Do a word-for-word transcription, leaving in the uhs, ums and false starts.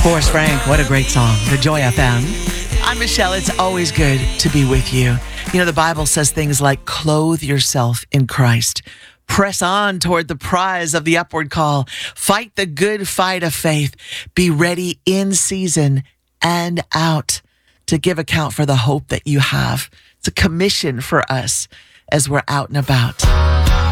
Forrest Frank, what a great song. The Joy F M. I'm Michelle. It's always good to be with you. You know, the Bible says things like clothe yourself in Christ. Press on toward the prize of the upward call. Fight the good fight of faith. Be ready in season and out to give account for the hope that you have. It's a commission for us as we're out and about.